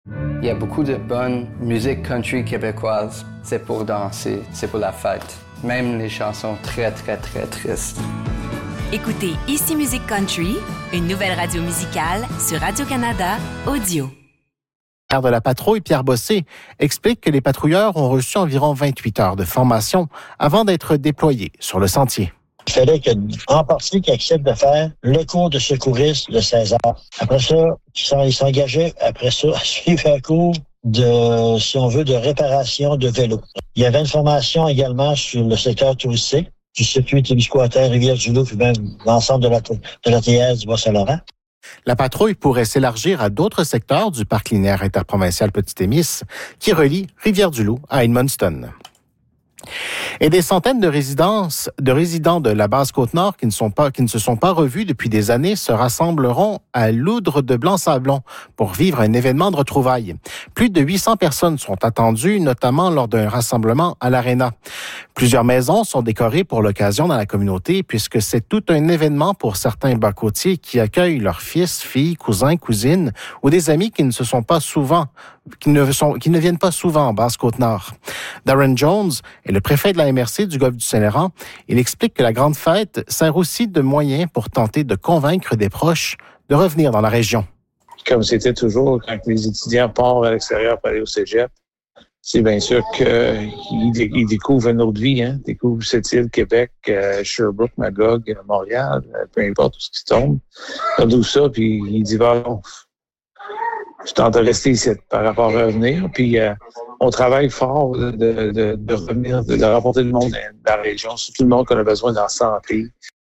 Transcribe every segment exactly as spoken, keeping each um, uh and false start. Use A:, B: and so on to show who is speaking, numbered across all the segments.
A: Il y a beaucoup de bonne musique country québécoise. C'est pour danser, c'est pour la fête. Même les chansons très, très, très tristes.
B: Écoutez Ici Musique Country, une nouvelle radio musicale sur Radio-Canada Audio.
C: Le maire de la patrouille, Pierre Bossé, explique que les patrouilleurs ont reçu environ vingt-huit heures de formation avant d'être déployés sur le sentier.
D: Il fallait qu'en partie qu'ils acceptent de faire le cours de secouriste de seize heures. Après ça, ils s'engageaient après ça à suivre un cours de, si on veut, de réparation de vélo. Il y avait une formation également sur le secteur touristique, du circuit Témiscouata, Rivière-du-Loup, puis même l'ensemble de la, de l'A T S du Bas-Saint-Laurent.
C: La patrouille pourrait s'élargir à d'autres secteurs du parc linéaire interprovincial Petite-Émisse qui relie Rivière-du-Loup à Edmundston. Et des centaines de résidences, de résidents de la base Côte-Nord qui ne sont pas, qui ne se sont pas revus depuis des années se rassembleront à Loudre de Blanc-Sablon pour vivre un événement de retrouvailles. Plus de huit cents personnes sont attendues, notamment lors d'un rassemblement à l'Arena. Plusieurs maisons sont décorées pour l'occasion dans la communauté puisque c'est tout un événement pour certains bas-côtiers qui accueillent leurs fils, filles, cousins, cousines ou des amis qui ne se sont pas souvent, qui ne sont, qui ne viennent pas souvent en basse Côte-Nord. Darren Jones est le préfet de la M R C du golfe du Saint-Laurent. Il explique que la grande fête sert aussi de moyen pour tenter de convaincre des proches de revenir dans la région.
E: Comme c'était toujours quand les étudiants partent à l'extérieur pour aller au cégep, c'est bien sûr qu'ils découvrent une autre vie, hein. Ils découvrent cette île, Québec, euh, Sherbrooke, Magog, Montréal, peu importe tout ce qui tombe. D'où ça, puis ils disent, bon, je tente de rester ici par rapport à revenir. Puis euh, on travaille fort de, de, de revenir, de, de rapporter le monde dans la région, surtout le monde qu'on a besoin dans la santé.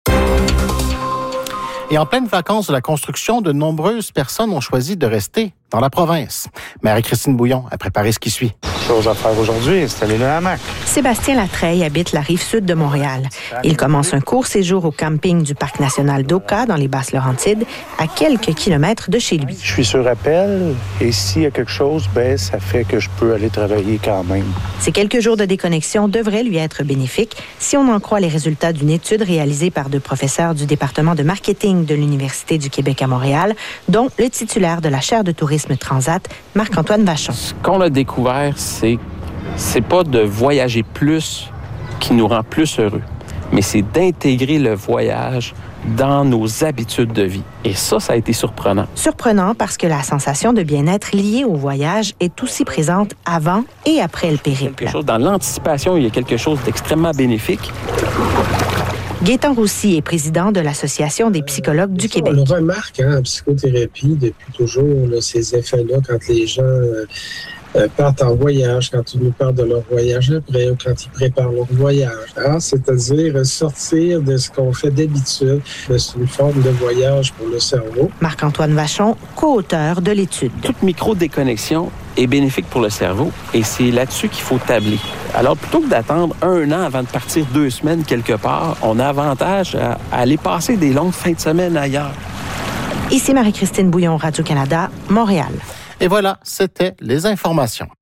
C: Et en pleine vacances de la construction, de nombreuses personnes ont choisi de rester dans la province. Marie-Christine Bouillon a préparé ce qui suit.
F: Chose à faire aujourd'hui, installer le hamac.
G: Sébastien Latreille habite la rive sud de Montréal. Il commence un court séjour au camping du Parc national d'Oka, dans les Basses-Laurentides, à quelques kilomètres de chez lui.
F: Je suis sur appel et s'il y a quelque chose, ben ça fait que je peux aller travailler quand même.
G: Ces quelques jours de déconnexion devraient lui être bénéfiques si on en croit les résultats d'une étude réalisée par deux professeurs du département de marketing de l'Université du Québec à Montréal, dont le titulaire de la chaire de tourisme Transat, Marc-Antoine Vachon.
H: Ce qu'on a découvert, c'est c'est pas de voyager plus qui nous rend plus heureux, mais c'est d'intégrer le voyage dans nos habitudes de vie. Et ça, ça a été surprenant.
G: Surprenant parce que la sensation de bien-être liée au voyage est aussi présente avant et après le périple.
H: Quelque chose, dans l'anticipation, il y a quelque chose d'extrêmement bénéfique.
G: Gaétan Roussy est président de l'Association des psychologues du Québec.
I: On remarque hein, en psychothérapie depuis toujours là, ces effets-là quand les gens euh, euh, partent en voyage, quand ils nous parlent de leur voyage après ou quand ils préparent leur voyage. Hein, c'est-à-dire sortir de ce qu'on fait d'habitude. C'est une forme de voyage pour le cerveau.
G: Marc-Antoine Vachon, co-auteur de l'étude.
H: Toute micro-déconnexion est bénéfique pour le cerveau et c'est là-dessus qu'il faut tabler. Alors, plutôt que d'attendre un an avant de partir deux semaines quelque part, on a avantage à aller passer des longues fins de semaine ailleurs.
G: Ici Marie-Christine Bouillon, Radio-Canada, Montréal.
C: Et voilà, c'était les informations.